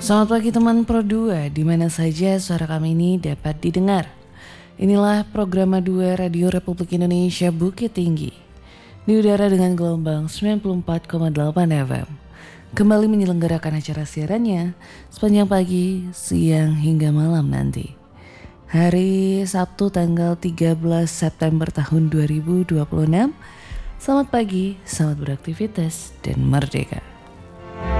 Selamat pagi teman Pro 2, di mana saja suara kami ini dapat didengar. Inilah program A2 Radio Republik Indonesia Bukit Tinggi. Di udara dengan gelombang 94,8 FM. Kembali menyelenggarakan acara siarannya sepanjang pagi, siang hingga malam nanti. Hari Sabtu tanggal 13 September tahun 2026. Selamat pagi, selamat beraktivitas dan merdeka.